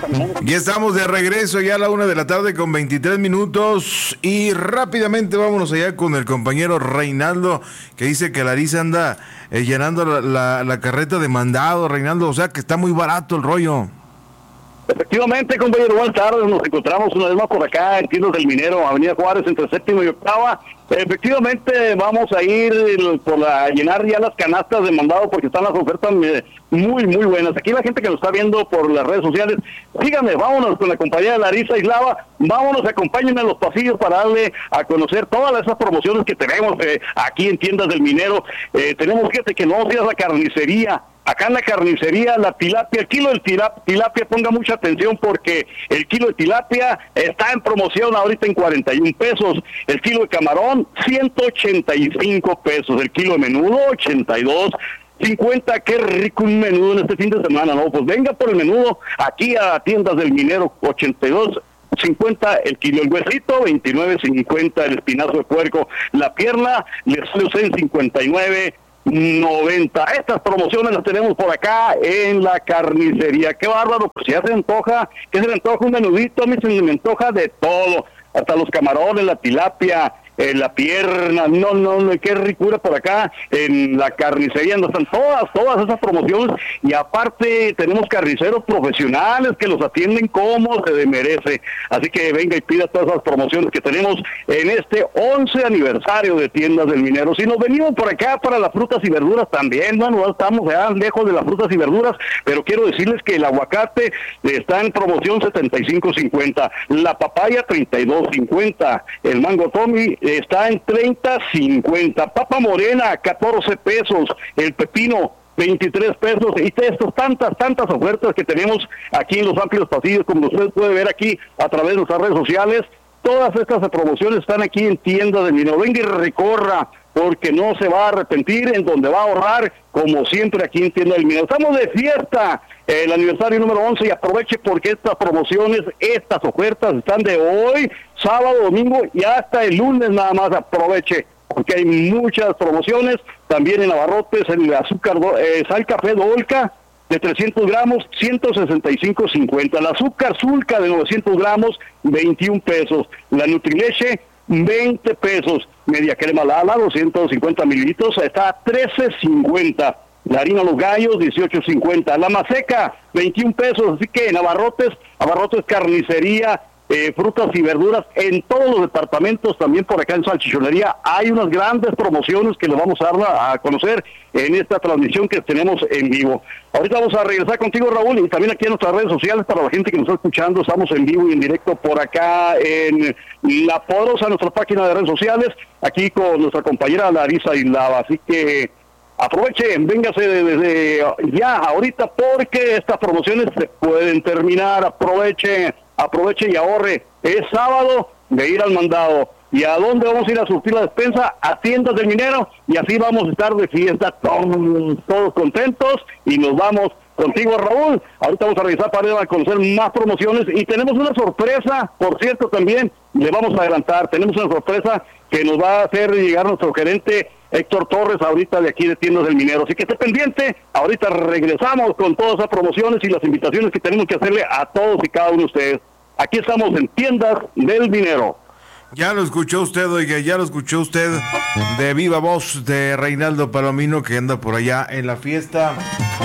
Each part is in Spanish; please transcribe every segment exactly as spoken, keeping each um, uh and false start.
Ya estamos de regreso, ya a la una de la tarde con veintitrés minutos. Y rápidamente vámonos allá con el compañero Reinaldo, que dice que Larisa anda eh, llenando la, la, la carreta de mandado, Reinaldo. O sea que está muy barato el rollo. Efectivamente, compañero, buenas tardes. Nos encontramos una vez más por acá en Tiendas del Minero, Avenida Juárez, entre séptima y octava. Efectivamente, vamos a ir por la, a llenar ya las canastas de mandado porque están las ofertas muy, muy buenas. Aquí la gente que nos está viendo por las redes sociales, síganme, vámonos con la compañera Larisa Islava, vámonos, acompáñenme a los pasillos para darle a conocer todas esas promociones que tenemos eh, aquí en Tiendas del Minero. Eh, tenemos, fíjate que no seas la carnicería. Acá en la carnicería, la tilapia, el kilo de tilapia, tilapia, ponga mucha atención porque el kilo de tilapia está en promoción ahorita en cuarenta y un pesos. El kilo de camarón, ciento ochenta y cinco pesos. El kilo de menudo, ochenta y dos cincuenta. Qué rico un menudo en este fin de semana, ¿no? Pues venga por el menudo aquí a Tiendas del Minero, ochenta y dos cincuenta el kilo. El huesito, veintinueve cincuenta. El espinazo de puerco, la pierna, le sale usted en cincuenta y nueve noventa. Estas promociones las tenemos por acá en la carnicería. Qué bárbaro, pues ya se antoja, que se le antoja un menudito, a mí se me antoja de todo, hasta los camarones, la tilapia, eh, la pierna, no, no, no, qué ricura por acá en la carnicería, no están todas, todas esas promociones, y aparte tenemos carniceros profesionales que los atienden como se merece, así que venga y pida todas esas promociones que tenemos en este once aniversario de Tiendas del Minero. Si nos venimos por acá para las frutas y verduras también, bueno, no estamos ya lejos de las frutas y verduras, pero quiero decirles que el aguacate está en promoción setenta y cinco cincuenta, la papaya treinta y dos cincuenta, el mango Tommy está en treinta cincuenta, papa morena catorce pesos, el pepino veintitrés pesos, y estos tantas, tantas ofertas que tenemos aquí en los amplios pasillos, como usted puede ver aquí a través de nuestras redes sociales. Todas estas promociones están aquí en Tiendas del Minero. Venga y recorra, porque no se va a arrepentir, en donde va a ahorrar, como siempre aquí en Tiendas del Minero. Estamos de fiesta, el aniversario número once, y aproveche porque estas promociones, estas ofertas están de hoy, sábado, domingo y hasta el lunes nada más. Aproveche, porque hay muchas promociones, también en abarrotes, el azúcar, eh, sal café Dolca, de trescientos gramos, ciento sesenta y cinco cincuenta. El azúcar Zulca de novecientos gramos, veintiún pesos. La Nutrileche, veinte pesos. Media crema Lala, doscientos cincuenta mililitros, está a trece cincuenta. La harina Los Gallos, dieciocho cincuenta. La Maseca, veintiún pesos. Así que en abarrotes, abarrotes carnicería, Eh, frutas y verduras en todos los departamentos, también por acá en salchichonería hay unas grandes promociones que les vamos a dar a conocer en esta transmisión que tenemos en vivo. Ahorita vamos a regresar contigo, Raúl, y también aquí en nuestras redes sociales para la gente que nos está escuchando. Estamos en vivo y en directo por acá en La Poderosa, nuestra página de redes sociales, aquí con nuestra compañera Larisa Islava. Así que aprovechen, véngase desde ya ahorita porque estas promociones se pueden terminar. Aproveche, aproveche y ahorre. Es sábado de ir al mandado. ¿Y a dónde vamos a ir a surtir la despensa? A Tiendas del Minero, y así vamos a estar de fiesta todos, todos contentos, y nos vamos contigo, Raúl. Ahorita vamos a revisar para ir a conocer más promociones, y tenemos una sorpresa, por cierto, también le vamos a adelantar. Tenemos una sorpresa que nos va a hacer llegar nuestro gerente Héctor Torres ahorita de aquí de Tiendas del Minero. Así que esté pendiente, ahorita regresamos con todas esas promociones y las invitaciones que tenemos que hacerle a todos y cada uno de ustedes. Aquí estamos en Tiendas del Minero. Ya lo escuchó usted, oiga, ya lo escuchó usted de viva voz de Reinaldo Palomino, que anda por allá en la fiesta,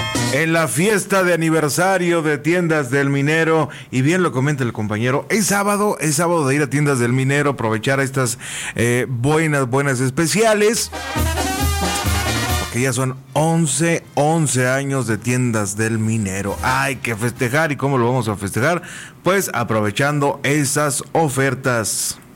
en la fiesta de aniversario de Tiendas del Minero. Y bien lo comenta el compañero, es sábado, es sábado de ir a Tiendas del Minero, aprovechar estas eh, buenas, buenas especiales, porque ya son once, once años de Tiendas del Minero. Hay que festejar, ¿y cómo lo vamos a festejar? Pues aprovechando esas ofertas.